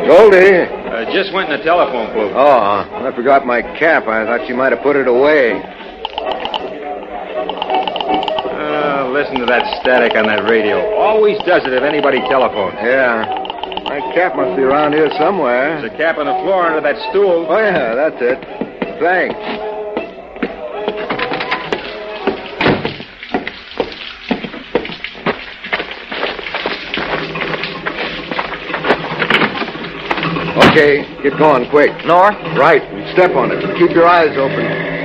Goldie. Just went in the telephone booth. Oh, I forgot my cap. I thought you might have put it away. Listen to that static on that radio. Always does it if anybody telephones. Yeah. My cap must be around here somewhere. There's a cap on the floor under that stool. Oh, yeah, that's it. Thanks. Okay, get going, quick. North? Right, step on it. Keep your eyes open.